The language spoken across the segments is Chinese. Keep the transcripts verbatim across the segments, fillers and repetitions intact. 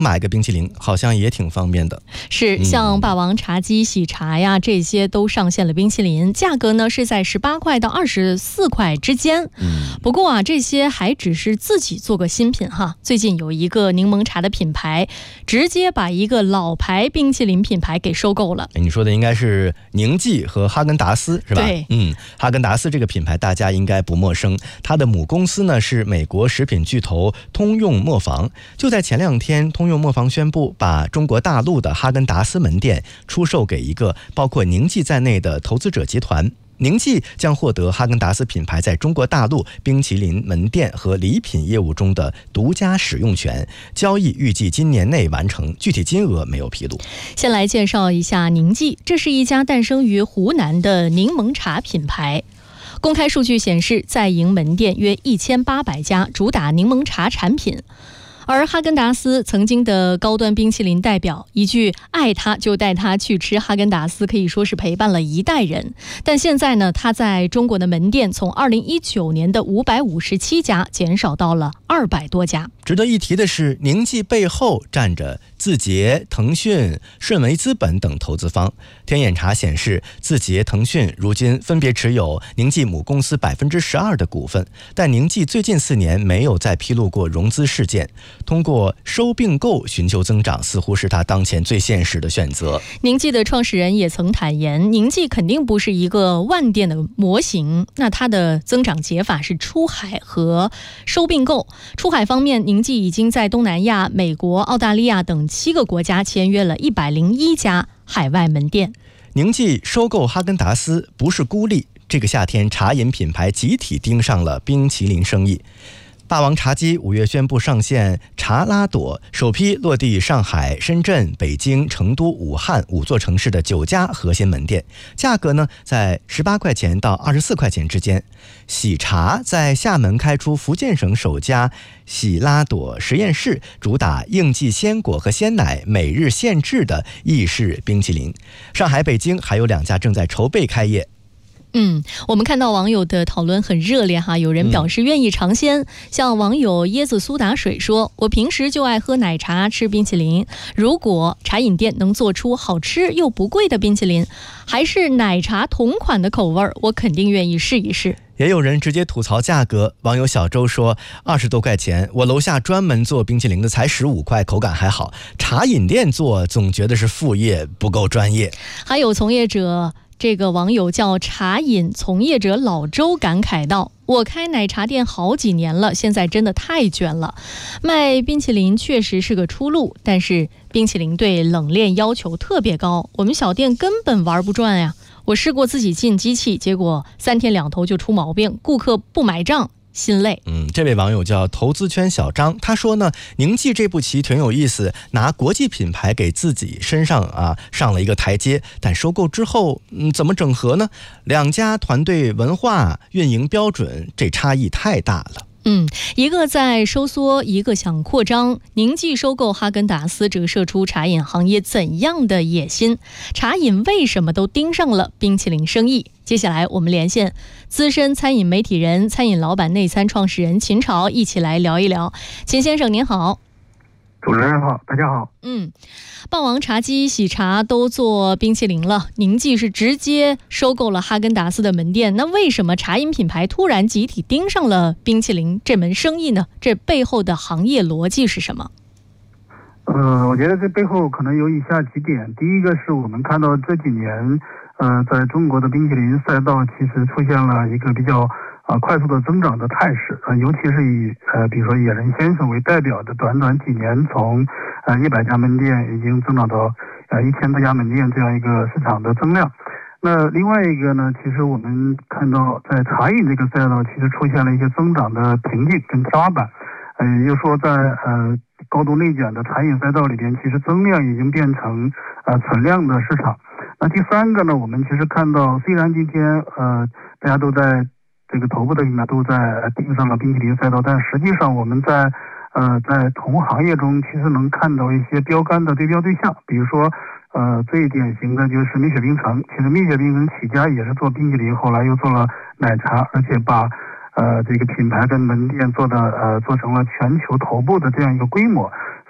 买个冰淇淋好像也挺方便的。 是，像霸王茶姬、喜茶呀，这些都上线了冰淇淋，价格呢是在十八块到二十四块之间。 嗯， 不过啊，这些还只是自己做个新品哈。最近有一个柠檬茶的品牌，直接把一个老牌冰淇淋品牌给收购了。 你说的应该是宁记和哈根达斯是吧？ 对， 嗯，哈根达斯这个品牌大家应该不陌生，它的母公司呢是美国食品巨头通用磨坊。就在前两天，通用磨坊宣布把中国大陆的哈根达斯门店出售给一个包括宁记在内的投资者集团。宁记将获得哈根达斯品牌在中国大陆冰淇淋门店和礼品业务中的独家使用权，交易预计今年内完成，具体金额没有披露。 先来介绍一下宁记，这是一家诞生于湖南的柠檬茶品牌。公开数据显示，在营门店约一千八百家，主打柠檬茶产品。而哈根达斯曾经的高端冰淇淋代表，一句爱他就带他去吃哈根达斯，可以说是陪伴了一代人。但现在呢，他在中国的门店从二零一九年的五百五十七家减少到了二百多家。 值得一提的是，宁记背后站着字节、腾讯、顺为资本等投资方。天眼查显示，字节、腾讯如今分别持有宁记母公司百分之十二的股份，但宁记最近四年没有再披露过融资事件。通过收并购寻求增长，似乎是他当前最现实的选择。 宁记的创始人也曾坦言，宁记肯定不是一个万店的模型，那它的增长解法是出海和收并购。出海方面，宁记已经在东南亚、美国、澳大利亚等七个国家签约了一百零一家海外门店。 宁记收购哈根达斯不是孤立，这个夏天茶饮品牌集体盯上了冰淇淋生意。霸王茶姬五月宣布上线茶拉朵，首批落地上海、深圳、北京、成都、武汉五座城市的九家核心门店，价格呢在十八块钱到二十四块钱之间。喜茶在厦门开出福建省首家喜拉朵实验室，主打应季鲜果和鲜奶，每日限制的意式冰淇淋。上海、北京还有两家正在筹备开业。 嗯，我们看到网友的讨论很热烈哈，有人表示愿意尝鲜。嗯、像网友椰子苏打水说：“我平时就爱喝奶茶、吃冰淇淋。如果茶饮店能做出好吃又不贵的冰淇淋，还是奶茶同款的口味，我肯定愿意试一试。” 也有人直接吐槽价格，网友小周说：“二十多块钱，我楼下专门做冰淇淋的才十五块，口感还好。茶饮店做总觉得是副业，不够专业。” 还有从业者。这个网友叫茶饮从业者老周感慨道：“我开奶茶店好几年了，现在真的太卷了。卖冰淇淋确实是个出路，但是冰淇淋对冷链要求特别高，我们小店根本玩不转呀。我试过自己进机器，结果三天两头就出毛病，顾客不买账。”心累。 嗯，这位网友叫投资圈小张，他说呢，宁记这步棋挺有意思，拿国际品牌给自己身上啊上了一个台阶，但收购之后，嗯，怎么整合呢？两家团队文化、运营标准，这差异太大了。 嗯，一个在收缩，一个想扩张。宁记收购哈根达斯，折射出茶饮行业怎样的野心？茶饮为什么都盯上了冰淇淋生意？接下来我们连线资深餐饮媒体人、餐饮老板内餐创始人秦朝，一起来聊一聊。秦先生您好。 主持人好，大家好。 嗯，霸王茶姬、喜茶都做冰淇淋了，宁记是直接收购了哈根达斯的门店。那为什么茶饮品牌突然集体盯上了冰淇淋这门生意呢？这背后的行业逻辑是什么？ 呃，我觉得这背后可能有以下几点。第一个是我们看到这几年，呃，在中国的冰淇淋赛道其实出现了一个比较啊、呃、快速的增长的态势，呃，尤其是以呃比如说野人先生为代表的，短短几年从呃一百家门店已经增长到呃一千多家门店这样一个市场的增量。那另外一个呢，其实我们看到在茶饮这个赛道，其实出现了一些增长的瓶颈跟天花板。呃，也就是说在呃高度内卷的茶饮赛道里边，其实增量已经变成呃存量的市场。那第三个呢，我们其实看到，虽然今天呃大家都在这个头部的品牌都在盯上了冰淇淋赛道，但实际上我们在呃在同行业中其实能看到一些标杆的对标对象，比如说呃最典型的就是蜜雪冰城。其实蜜雪冰城起家也是做冰淇淋，后来又做了奶茶，而且把呃这个品牌跟门店做的呃做成了全球头部的这样一个规模。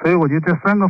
所以我觉得这三个